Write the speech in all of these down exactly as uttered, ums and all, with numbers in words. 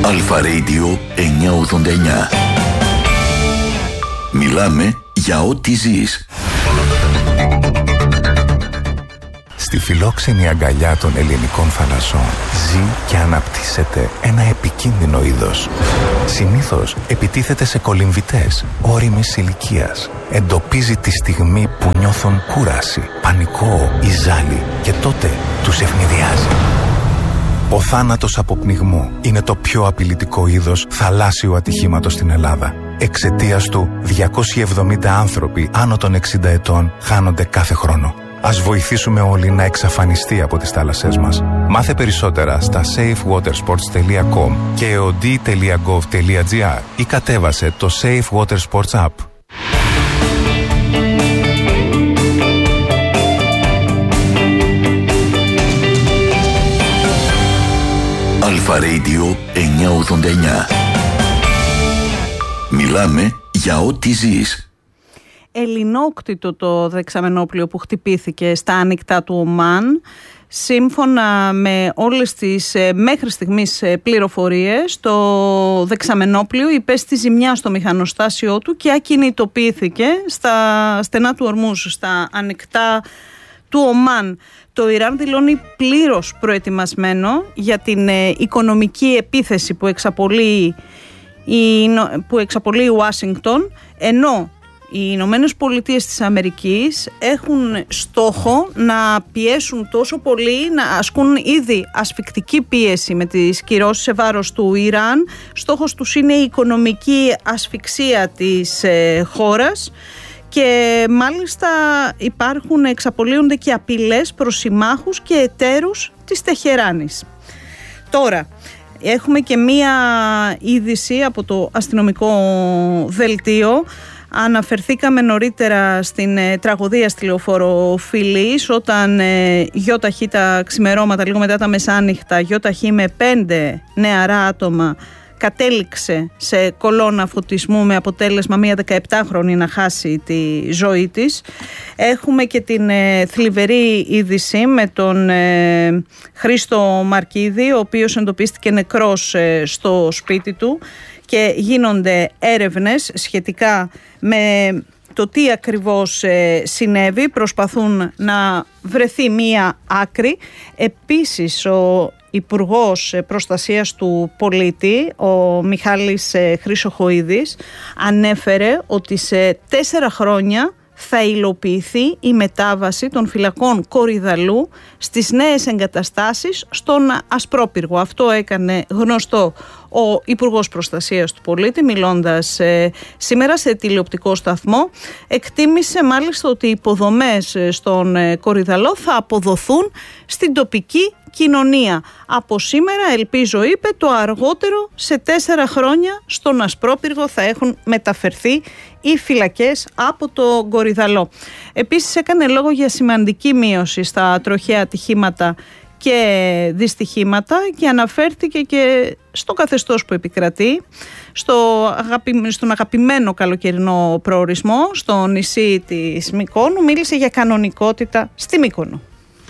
Αλφα Radio εννιακόσια ογδόντα εννιά. Μιλάμε για ό,τι ζεις. Στη φιλόξενη αγκαλιά των ελληνικών θαλασσών ζει και αναπτύσσεται ένα επικίνδυνο είδος. Συνήθως επιτίθεται σε κολυμβητές ώριμης ηλικίας. Εντοπίζει τη στιγμή που νιώθουν κούραση, πανικό ή ζάλι και τότε τους ευνηδιάζει. Ο θάνατος από πνιγμό είναι το πιο απειλητικό είδος θαλάσσιου ατυχήματος στην Ελλάδα. Εξαιτίας του, διακόσιοι εβδομήντα άνθρωποι άνω των εξήντα ετών χάνονται κάθε χρόνο. Ας βοηθήσουμε όλοι να εξαφανιστεί από τις θάλασσές μας. Μάθε περισσότερα στα safe water sports τελεία com και ο ντι τελεία γκοβ τελεία τζι άρ ή κατέβασε το Safe Water Sports App. Αλφα Radio εννιακόσια ογδόντα εννιά. Μιλάμε για ό,τι ζεις. Ελληνόκτητο το δεξαμενόπλιο που χτυπήθηκε στα ανοιχτά του Ομάν. Σύμφωνα με όλες τις μέχρι στιγμής πληροφορίες, το δεξαμενόπλιο υπέστη ζημιά στο μηχανοστάσιό του και ακινητοποιήθηκε στα στενά του Ορμούζ, στα ανοιχτά του Ομάν. Το Ιράν δηλώνει πλήρως προετοιμασμένο για την οικονομική επίθεση που εξαπολύει η, που εξαπολύει η Ουάσιγκτον, ενώ οι Ηνωμένες Πολιτείες της Αμερικής έχουν στόχο να πιέσουν τόσο πολύ, να ασκούν ήδη ασφικτική πίεση με τις κυρώσεις σε βάρος του Ιράν. Στόχος τους είναι η οικονομική ασφυξία της ε, χώρας και μάλιστα υπάρχουν, εξαπολύονται και απειλές προς συμμάχους και εταίρους της Τεχεράνης. Τώρα, έχουμε και μία είδηση από το αστυνομικό δελτίο. Αναφερθήκαμε νωρίτερα στην ε, τραγωδία στη λεωφόρο Φιλής, όταν ε, γιοταχή τα ξημερώματα, λίγο μετά τα μεσάνυχτα, γιοταχή με πέντε νεαρά άτομα κατέληξε σε κολόνα φωτισμού με αποτέλεσμα μία δεκαεπτάχρονη να χάσει τη ζωή της. Έχουμε και την ε, θλιβερή είδηση με τον ε, Χρήστο Μαρκίδη, ο οποίος εντοπίστηκε νεκρός ε, στο σπίτι του και γίνονται έρευνες σχετικά με το τι ακριβώς ε, συνέβη. Προσπαθούν να βρεθεί μία άκρη. Επίσης, ο Υπουργός Προστασίας του Πολίτη, ο Μιχάλης Χρυσοχοΐδης, ανέφερε ότι σε τέσσερα χρόνια θα υλοποιηθεί η μετάβαση των φυλακών Κορυδαλλού στις νέες εγκαταστάσεις στον Ασπρόπυργο. Αυτό έκανε γνωστό ο Υπουργός Προστασίας του Πολίτη, μιλώντας ε, σήμερα σε τηλεοπτικό σταθμό. Εκτίμησε μάλιστα ότι οι υποδομές στον ε, Κορυδαλλό θα αποδοθούν στην τοπική κοινωνία. Από σήμερα, ελπίζω, είπε, το αργότερο σε τέσσερα χρόνια στον Ασπρόπυργο θα έχουν μεταφερθεί οι φυλακές από το Κορυδαλλό. Επίσης έκανε λόγο για σημαντική μείωση στα τροχαία ατυχήματα και δυστυχήματα και αναφέρθηκε και στο καθεστώς που επικρατεί, στο αγαπη... στον αγαπημένο καλοκαιρινό προορισμό, στο νησί της Μυκόνου. Μίλησε για κανονικότητα στη Μύκονο.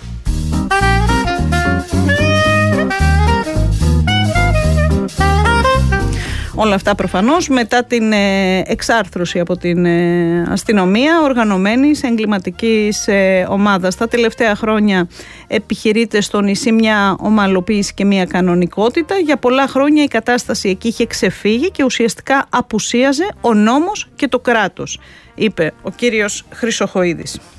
Όλα αυτά προφανώς μετά την ε, εξάρθρωση από την ε, αστυνομία οργανωμένης εγκληματικής ε, ομάδας. Τα τελευταία χρόνια επιχειρείται στο νησί μια ομαλοποίηση και μια κανονικότητα. Για πολλά χρόνια η κατάσταση εκεί είχε ξεφύγει και ουσιαστικά απουσίαζε ο νόμος και το κράτος, είπε ο κύριος Χρυσοχοΐδης.